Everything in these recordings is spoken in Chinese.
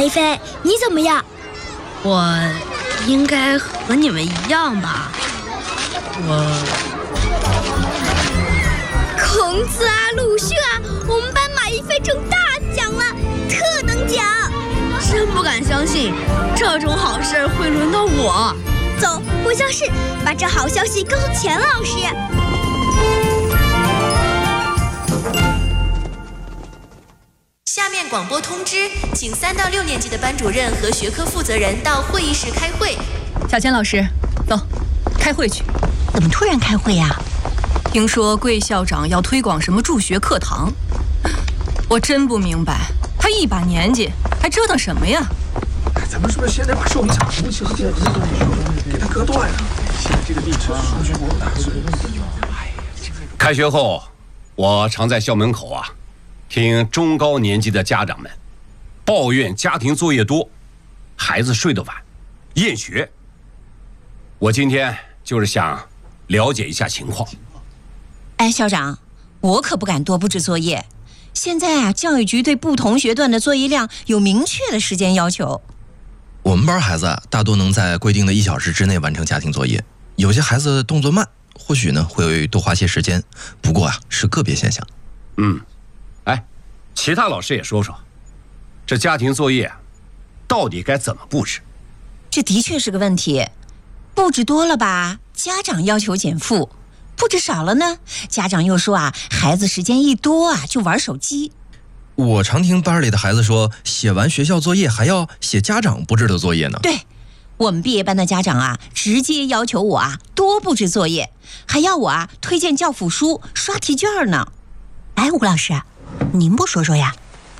马一飞，你怎么样？ 我应该和你们一样吧。 孔子啊，鲁迅啊，我们班马一飞中大奖了，特等奖！ 真不敢相信，这种好事会轮到我。 走，回教室，把这好消息告诉钱老师。 下面广播通知，请3到6年级的班主任和学科负责人到会议室开会。 小钱老师，走，开会去。 怎么突然开会呀？ 听说桂校长要推广什么助学课堂，我真不明白，他一把年纪还折腾什么呀？ 咱们是不是现在把授名奖服务器和电子东西给它割断了？现在这个地址数据不大， 开学后，我常在校门口听中高年级的家长们抱怨家庭作业多，孩子睡得晚，厌学。我今天就是想了解一下情况。 哎，校长，我可不敢多布置作业。现在教育局对不同学段的作业量有明确的时间要求。 我们班孩子大多能在规定的1小时之内完成家庭作业，有些孩子动作慢，或许呢会多花些时间，不过是个别现象。 其他老师也说说，这家庭作业到底该怎么布置？ 这的确是个问题。布置多了吧，家长要求减负；布置少了呢，家长又说孩子时间一多就玩手机。 我常听班里的孩子说，写完学校作业还要写家长布置的作业呢。 对，我们毕业班的家长直接要求我多布置作业，还要我推荐教辅书、刷题卷呢。哎，吴老师，您不说说呀？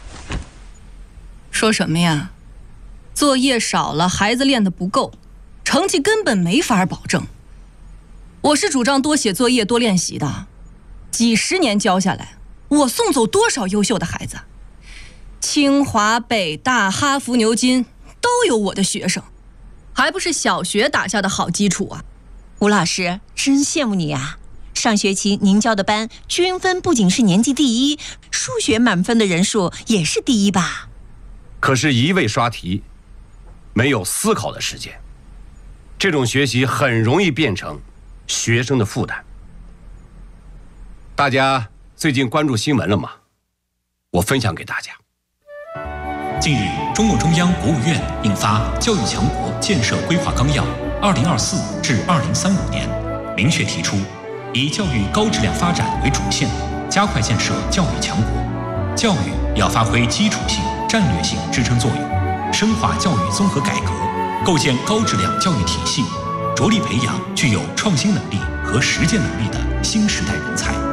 说什么呀？作业少了，孩子练得不够，成绩根本没法保证。我是主张多写作业、多练习的，几十年教下来，我送走多少优秀的孩子？清华、北大、哈佛、牛津都有我的学生，还不是小学打下的好基础啊！ 吴老师，真羡慕你呀！上学期您教的班均分不仅是年级第一，数学满分的人数也是第一吧？ 可是一味刷题，没有思考的时间，这种学习很容易变成学生的负担。大家最近关注新闻了吗？我分享给大家。 近日，中共中央、国务院印发《教育强国建设规划纲要（2024至2035年）》，明确提出，以教育高质量发展为主线，加快建设教育强国。教育要发挥基础性、战略性支撑作用，深化教育综合改革，构建高质量教育体系，着力培养具有创新能力和实践能力的新时代人才。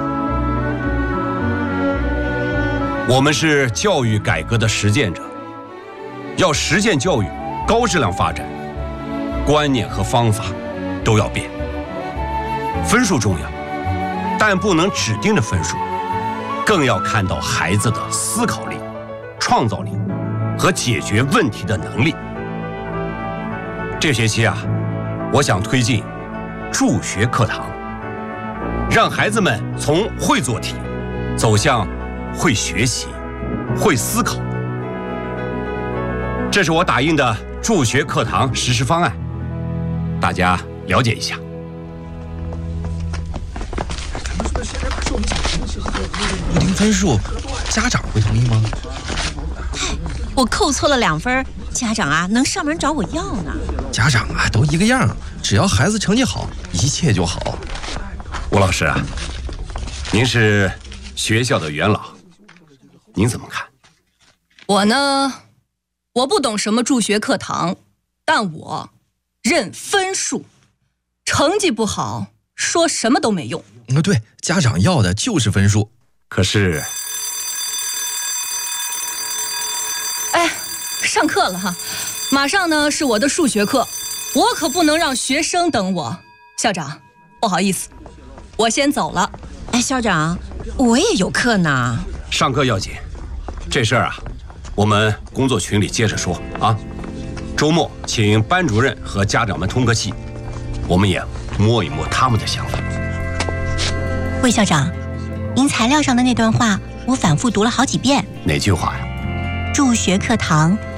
我们是教育改革的实践者，要实现教育高质量发展，观念和方法都要变。分数重要，但不能只盯着分数，更要看到孩子的思考力、创造力和解决问题的能力。这学期我想推进助学课堂，让孩子们从会做题走向会学习、会思考。这是我打印的助学课堂实施方案，大家了解一下。 不定分数，家长会同意吗？ 我扣错了2分，家长能上门找我要呢。 家长都一个样，只要孩子成绩好，一切就好。 吴老师您是学校的元老，您怎么看？ 我呢，我不懂什么助学课堂，但我认分数，成绩不好说什么都没用。 对，家长要的就是分数。 可是， 上课了马上呢是我的数学课，我可不能让学生等我。校长，不好意思，我先走了。 校长，我也有课呢。 上课要紧，这事儿我们工作群里接着说周末请班主任和家长们通个气，我们也摸一摸他们的想法。 魏校长，您材料上的那段话我反复读了好几遍。 哪句话呀？ 助学课堂